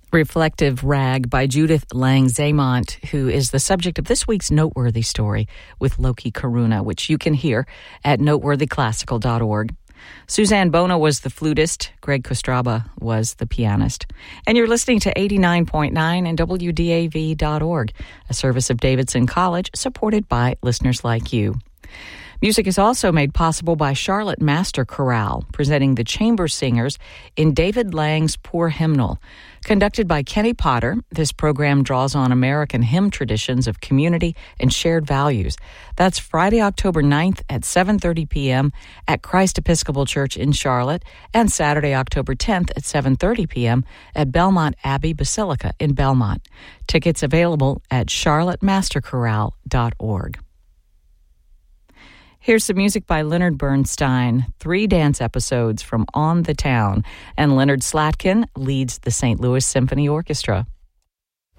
Reflective Rag by Judith Lang-Zamont, who is the subject of this week's Noteworthy story with Loki Karuna, which you can hear at noteworthyclassical.org. Suzanne Bona was the flutist. Greg Kostraba was the pianist. And you're listening to 89.9 and WDAV.org, a service of Davidson College supported by listeners like you. Music is also made possible by Charlotte Master Chorale, presenting the chamber singers in David Lang's Poor Hymnal. Conducted by Kenny Potter, this program draws on American hymn traditions of community and shared values. That's Friday, October 9th at 7:30 p.m. at Christ Episcopal Church in Charlotte, and Saturday, October 10th at 7:30 p.m. at Belmont Abbey Basilica in Belmont. Tickets available at charlottemasterchorale.org. Here's some music by Leonard Bernstein, 3 dance episodes from On the Town, and Leonard Slatkin leads the St. Louis Symphony Orchestra.